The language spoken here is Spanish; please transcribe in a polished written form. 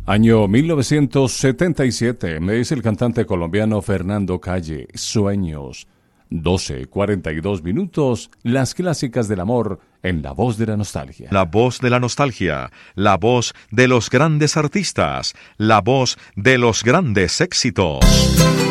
Año 1977, me dice el cantante colombiano Fernando Calle, Sueños. 12:42, las clásicas del amor en La Voz de la Nostalgia. La Voz de la Nostalgia, la voz de los grandes artistas, la voz de los grandes éxitos.